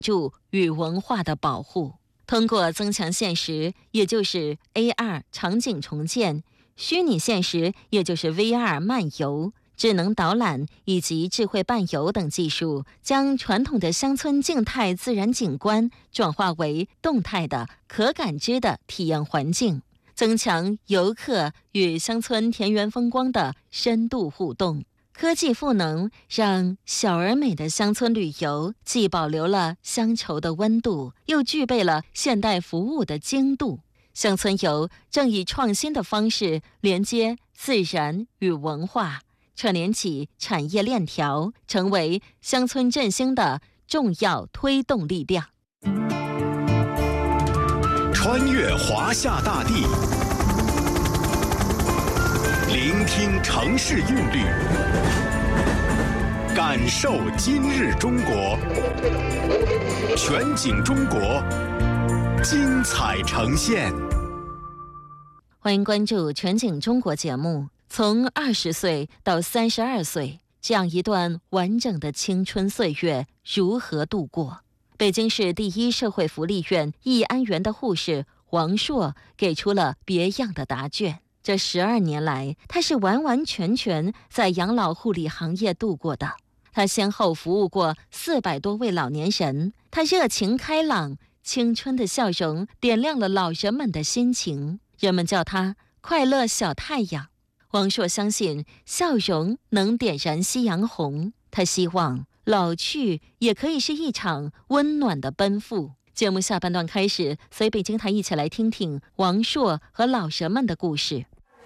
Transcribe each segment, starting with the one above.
助与文化的保护。通过增强现实，也就是 AR 场景重建，虚拟现实，也就是 VR 漫游，智能导览以及智慧伴游等技术，将传统的乡村静态自然景观转化为动态的可感知的体验环境，增强游客与乡村田园风光的深度互动。科技赋能，让小而美的乡村旅游既保留了乡愁的温度，又具备了现代服务的精度。乡村游正以创新的方式连接自然与文化，串联起产业链条，成为乡村振兴的重要推动力量。 穿越华夏大地，聆听城市韵律，感受今日中国。全景中国，精彩呈现。 欢迎关注全景中国节目。从20岁到32岁，这样一段完整的青春岁月如何度过？北京市第一社会福利院义安园的护士王硕给出了别样的答卷。这12年来，他是完完全全在养老护理行业度过的。他先后服务过400多位老年人，他热情开朗，青春的笑容点亮了老人们的心情，人们叫他快乐小太阳。王硕相信笑容能点燃夕阳红，他希望老去也可以是一场温暖的奔赴。节目下半段开始，随北京台一起来听听王硕和老人们的故事。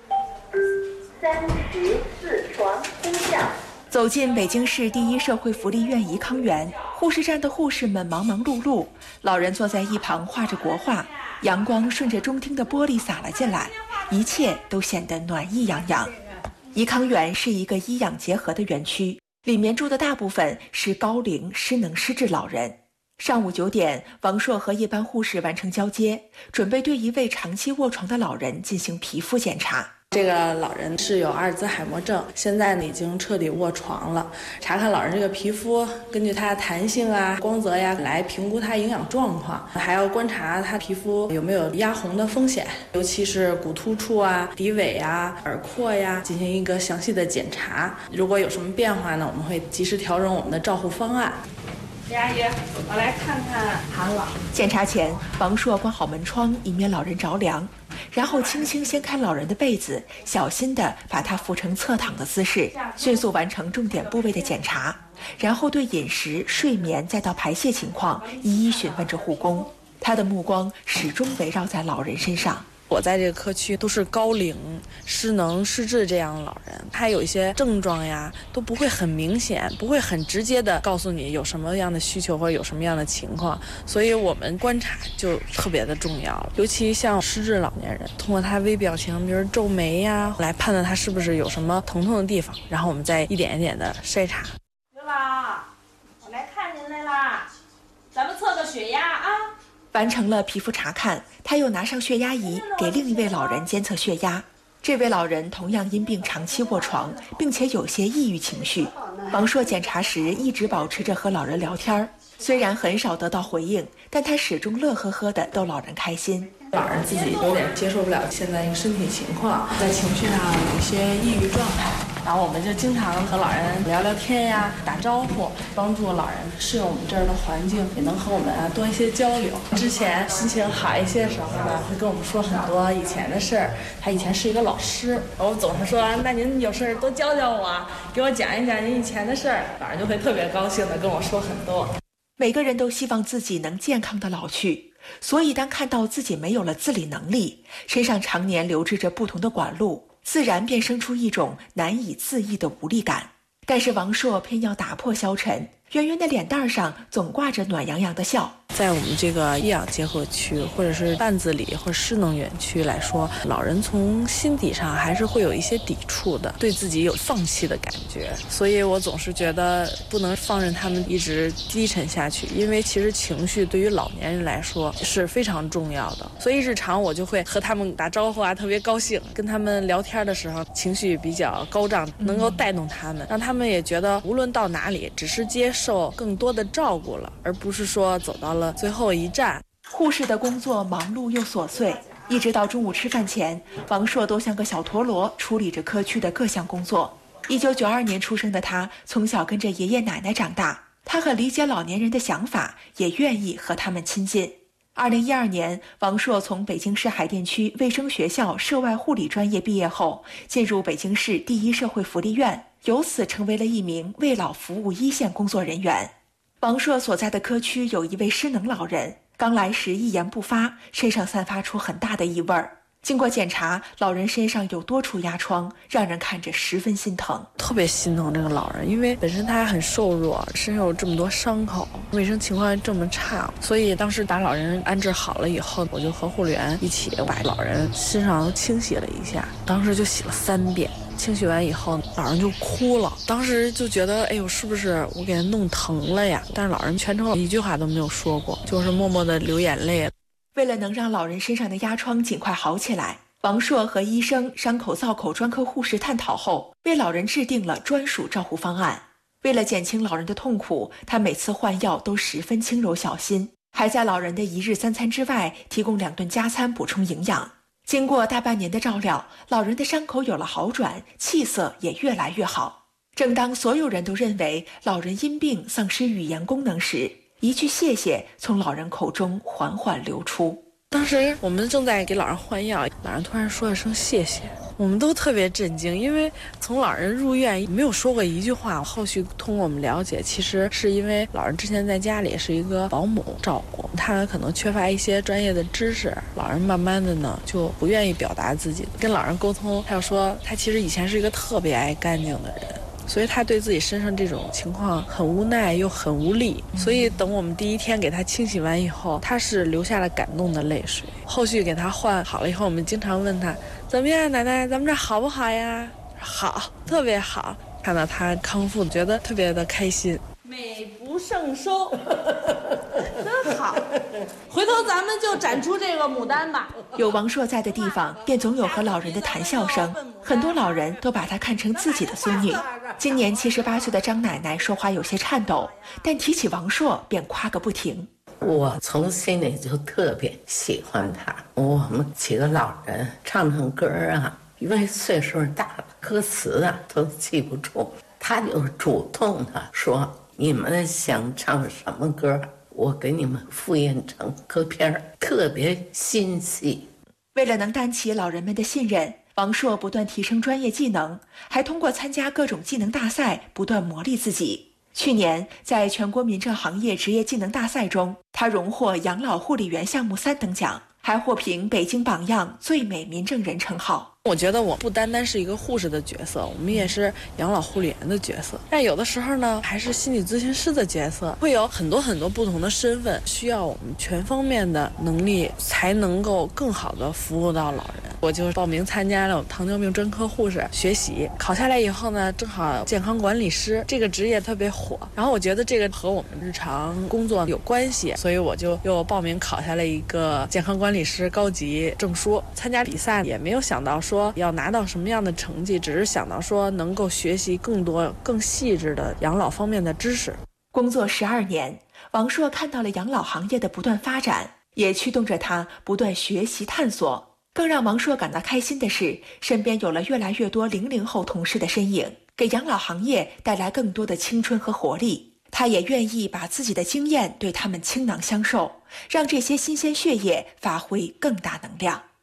34床呼叫。走进北京市第一社会福利院颐康园，护士站的护士们忙忙碌碌，老人坐在一旁画着国画，阳光顺着中厅的玻璃洒了进来，一切都显得暖意洋洋。颐康园是一个医养结合的园区，里面住的大部分是高龄失能失智老人。上午9点，王硕和夜班护士完成交接，准备对一位长期卧床的老人进行皮肤检查。 这个老人是有阿尔兹海默症，现在呢已经彻底卧床了。查看老人这个皮肤，根据他的弹性啊、光泽呀，来评估他营养状况，还要观察他皮肤有没有压红的风险，尤其是骨突处啊、骶尾啊、耳廓呀，进行一个详细的检查。如果有什么变化呢，我们会及时调整我们的照护方案。李阿姨，我来看看韩老。 检查前，王硕关好门窗，以免老人着凉，然后轻轻掀开老人的被子，小心地把他扶成侧躺的姿势，迅速完成重点部位的检查，然后对饮食、睡眠再到排泄情况一一询问着护工。他的目光始终围绕在老人身上。 我在这个科区都是高龄失能失智这样的老人，他有一些症状呀都不会很明显，不会很直接的告诉你有什么样的需求或者有什么样的情况，所以我们观察就特别的重要。尤其像失智老年人，通过他微表情，比如皱眉呀，来判断他是不是有什么疼痛的地方，然后我们再一点一点的筛查。 刘老，我来看您来啦，咱们测个血压啊。 完成了皮肤查看，他又拿上血压仪给另一位老人监测血压。这位老人同样因病长期卧床，并且有些抑郁情绪。王硕检查时一直保持着和老人聊天，虽然很少得到回应，但他始终乐呵呵地逗老人开心。 老人自己有点接受不了现在一个身体情况，在情绪上有一些抑郁状态，然后我们就经常和老人聊聊天呀，打招呼，帮助老人适应我们这儿的环境，也能和我们多一些交流。之前心情好一些的时候呢，会跟我们说很多以前的事儿。他以前是一个老师，我总是说，那您有事多教教我，给我讲一讲您以前的事儿。老人就会特别高兴的跟我说很多。 每个人都希望自己能健康的老去，所以当看到自己没有了自理能力，身上常年流织着不同的管路，自然便生出一种难以自抑的无力感。但是王硕偏要打破消沉，圆圆的脸蛋上总挂着暖洋洋的笑。 在我们这个医养结合区，或者是担子里或者失能园区来说，老人从心底上还是会有一些抵触的，对自己有放弃的感觉。所以我总是觉得不能放任他们一直低沉下去，因为其实情绪对于老年人来说是非常重要的。所以日常我就会和他们打招呼啊，特别高兴，跟他们聊天的时候情绪比较高涨，能够带动他们，让他们也觉得无论到哪里只是接受更多的照顾了，而不是说走到了最后一站。 护士的工作忙碌又琐碎，一直到中午吃饭前，王硕都像个小陀螺处理着科区的各项工作。1992年出生的他，从小跟着爷爷奶奶长大，他很理解老年人的想法，也愿意和他们亲近。2012年，王硕从北京市海淀区卫生学校涉外护理专业毕业后，进入北京市第一社会福利院，由此成为了一名为老服务一线工作人员。王硕所在的科区有一位失能老人，刚来时一言不发，身上散发出很大的异味儿。经过检查，老人身上有多处压疮，让人看着十分心疼。 特别心疼这个老人，因为本身他还很瘦弱，身上有这么多伤口，卫生情况这么差，所以当时把老人安置好了以后，我就和护理员一起把老人身上清洗了一下，当时就洗了3遍。清洗完以后，老人就哭了，当时就觉得，哎呦，是不是我给他弄疼了呀？但是老人全程一句话都没有说过，就是默默地流眼泪。 为了能让老人身上的压疮尽快好起来，王硕和医生、伤口造口专科护士探讨后，为老人制定了专属照护方案。为了减轻老人的痛苦，他每次换药都十分轻柔小心，还在老人的1日3餐之外提供2顿加餐补充营养。经过大半年的照料，老人的伤口有了好转，气色也越来越好。正当所有人都认为老人因病丧失语言功能时，一句谢谢从老人口中缓缓流出。 当时我们正在给老人换药，老人突然说了声谢谢，我们都特别震惊，因为从老人入院没有说过一句话。后续通过我们了解，其实是因为老人之前在家里是一个保姆照顾，他可能缺乏一些专业的知识，老人慢慢的呢就不愿意表达自己。跟老人沟通，他又说他其实以前是一个特别爱干净的人，所以他对自己身上这种情况很无奈又很无力，所以等我们第一天给他清洗完以后，他是流下了感动的泪水。后续给他换好了以后，我们经常问他怎么样，奶奶咱们这好不好呀？好，特别好。看到他康复，觉得特别的开心。 美不胜收，真好。回头咱们就展出这个牡丹吧。 有王硕在的地方，便总有和老人的谈笑声。很多老人都把她看成自己的孙女。今年78岁的张奶奶说话有些颤抖，但提起王硕便夸个不停。 我从心里就特别喜欢他。我们几个老人唱歌啊，因为岁数大了，歌词啊都记不住，他就主动的说，你们想唱什么歌，我给你们复印成歌片，特别心细。 为了能担起老人们的信任，王硕不断提升专业技能，还通过参加各种技能大赛不断磨砺自己。去年在全国民政行业职业技能大赛中，他荣获养老护理员项目3等奖，还获评北京榜样最美民政人称号。 我觉得我不单单是一个护士的角色，我们也是养老护理员的角色，但有的时候呢还是心理咨询师的角色，会有很多不同的身份，需要我们全方面的能力才能够更好的服务到老人。我就报名参加了糖尿病专科护士学习，考下来以后呢，正好健康管理师这个职业特别火，然后我觉得这个和我们日常工作有关系，所以我就又报名考下了一个健康管理师高级证书。参加比赛也没有想到说要拿到什么样的成绩，只是想到说能够学习更多更细致的养老方面的知识。 工作12年，王硕看到了养老行业的不断发展，也驱动着他不断学习探索。更让王硕感到开心的是，身边有了越来越多00后同事的身影，给养老行业带来更多的青春和活力。他也愿意把自己的经验对他们倾囊相授，让这些新鲜血液发挥更大能量。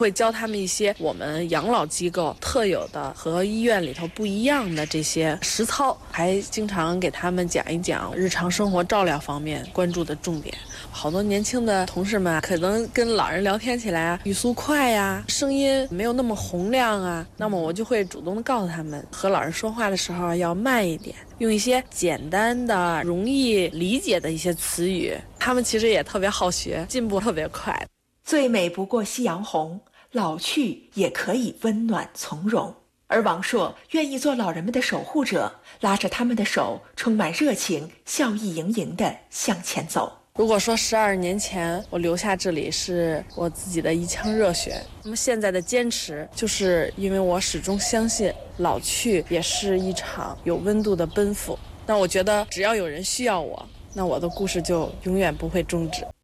会教他们一些我们养老机构特有的和医院里头不一样的这些实操，还经常给他们讲一讲日常生活照料方面关注的重点。好多年轻的同事们可能跟老人聊天起来语速快呀，声音没有那么洪亮啊，那么我就会主动的告诉他们，和老人说话的时候要慢一点，用一些简单的容易理解的一些词语。他们其实也特别好学，进步特别快。 最美不过夕阳红，老去也可以温暖从容。而王朔愿意做老人们的守护者，拉着他们的手，充满热情，笑意盈盈地向前走。 如果说12年前我留下这里是我自己的一腔热血，那么现在的坚持就是因为我始终相信老去也是一场有温度的奔赴。那我觉得只要有人需要我，那我的故事就永远不会终止。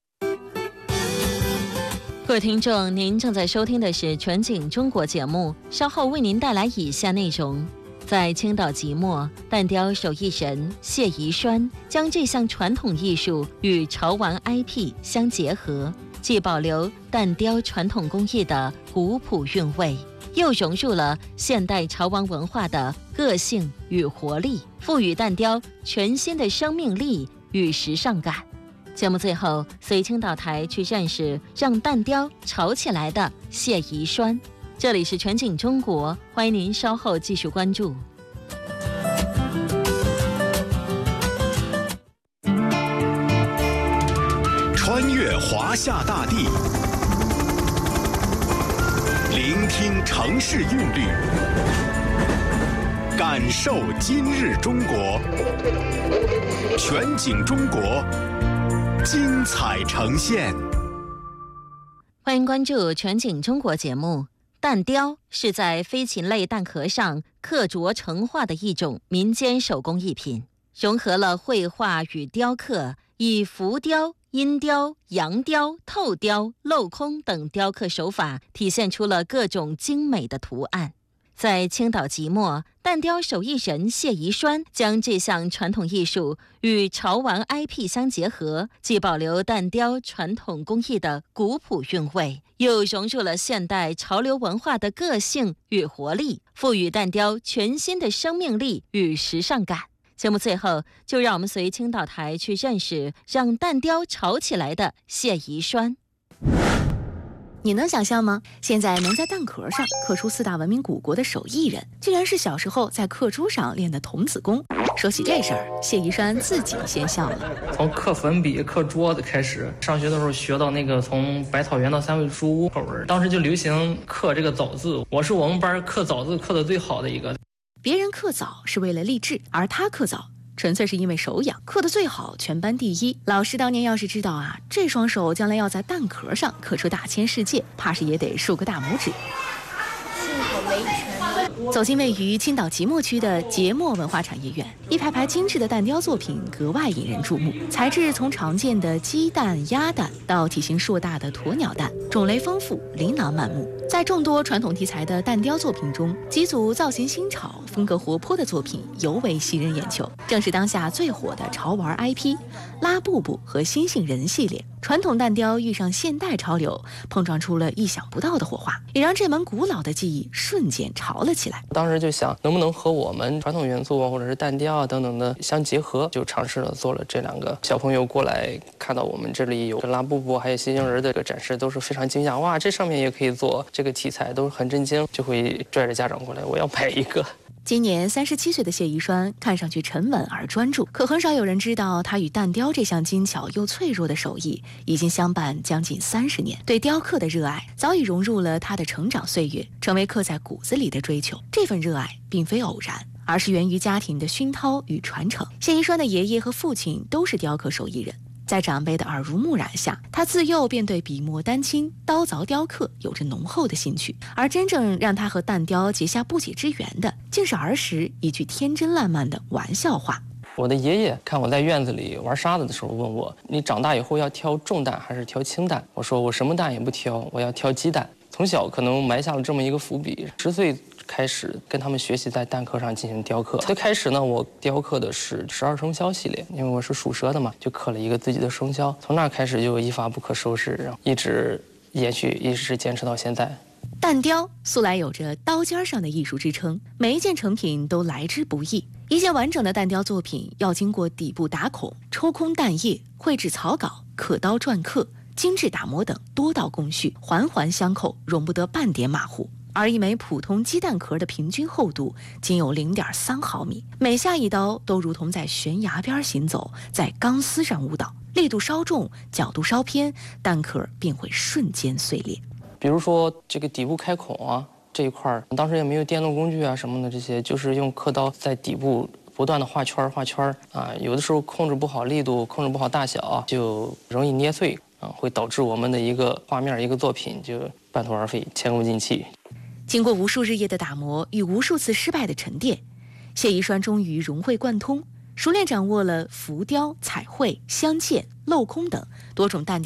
各位听众，您正在收听的是全景中国节目，稍后为您带来以下内容。在青岛即墨，蛋雕手艺人谢宜栓将这项传统艺术与潮玩 IP 相结合，既保留蛋雕传统工艺的古朴韵味，又融入了现代潮玩文化的个性与活力，赋予蛋雕全新的生命力与时尚感。节目最后，随青岛台去认识让蛋雕炒起来的谢宜栓。这里是全景中国，欢迎您稍后继续关注。 穿越华夏大地，聆听城市韵律，感受今日中国。全景中国，精彩呈现。 欢迎关注全景中国节目。蛋雕是在飞禽类蛋壳上刻琢成画的一种民间手工艺品，融合了绘画与雕刻，以浮雕、阴雕、阳雕、透雕、镂空等雕刻手法，体现出了各种精美的图案。在青岛即墨，蛋雕手艺人谢宜栓将这项传统艺术与潮玩 IP 相结合，既保留蛋雕传统工艺的古朴韵味，又融入了现代潮流文化的个性与活力，赋予蛋雕全新的生命力与时尚感。节目最后，就让我们随青岛台去认识让蛋雕炒起来的谢宜栓。 你能想象吗？现在能在蛋壳上刻出4大文明古国的手艺人，竟然是小时候在刻珠上练的童子功。说起这事儿，谢宜栓自己先笑了。 从刻粉笔、刻桌子开始，上学的时候学到那个从百草园到三味书屋口文，当时就流行刻这个枣字，我是我们班刻枣字刻的最好的一个。 别人刻枣是为了励志，而他刻枣纯粹是因为手痒，刻得最好，全班第一。老师当年要是知道啊，这双手将来要在蛋壳上刻出大千世界，怕是也得竖个大拇指。 幸好没全。 走进位于青岛即墨区的节墨文化产业园，一排排精致的蛋雕作品格外引人注目。材质从常见的鸡蛋、鸭蛋到体型硕大的鸵鸟蛋，种类丰富，琳琅满目。在众多传统题材的蛋雕作品中，几组造型新潮、风格活泼的作品尤为吸人眼球，正是当下最火的潮玩 IP 拉布布和新杏仁系列。传统蛋雕遇上现代潮流，碰撞出了意想不到的火花，也让这门古老的技艺瞬间潮了起来。 当时就想能不能和我们传统元素啊，或者是蛋雕啊等等的相结合，就尝试了做了这2个。小朋友过来看到我们这里有拉布布还有新杏仁的这个展示，都是非常惊讶，哇，这上面也可以做这个题材，都是很震惊，就会拽着家长过来，我要买一个。 今年37岁的谢宜栓看上去沉稳而专注，可很少有人知道他与蛋雕这项精巧又脆弱的手艺已经相伴将近30年。对雕刻的热爱早已融入了他的成长岁月，成为刻在骨子里的追求。这份热爱并非偶然，而是源于家庭的熏陶与传承。谢宜栓的爷爷和父亲都是雕刻手艺人，在长辈的耳濡目染下，他自幼便对笔墨丹青、刀凿雕刻有着浓厚的兴趣。而真正让他和蛋雕结下不解之缘的，竟是儿时一句天真烂漫的玩笑话。 我的爷爷看我在院子里玩沙子的时候问我，你长大以后要挑重蛋还是挑轻蛋？我说我什么蛋也不挑，我要挑鸡蛋。从小可能埋下了这么一个伏笔。10岁开始跟他们学习在蛋壳上进行雕刻。最开始呢，我雕刻的是12生肖系列，因为我是属蛇的嘛，就刻了一个自己的生肖。从那开始就一发不可收拾，然后一直延续，一直坚持到现在。 弹雕素来有着刀尖上的艺术之称，每一件成品都来之不易。一件完整的弹雕作品要经过底部打孔、抽空弹叶、绘制草稿、刻刀篆刻、精致打磨等多道工序，环环相扣，容不得半点马虎。而一枚普通鸡蛋壳的平均厚度仅有0.3毫米，每下一刀都如同在悬崖边行走，在钢丝上舞蹈，力度稍重，角度稍偏，蛋壳便会瞬间碎裂。 比如说这个底部开孔啊这一块，当时也没有电动工具啊什么的，这些就是用刻刀在底部不断的画圈啊，有的时候控制不好力度，控制不好大小，就容易捏碎啊，会导致我们的一个画面一个作品就半途而废，前功尽弃。 经过无数日夜的打磨与无数次失败的沉淀，谢宜栓终于融会贯通，熟练掌握了浮雕、彩绘、镶嵌、镂空等多种弹雕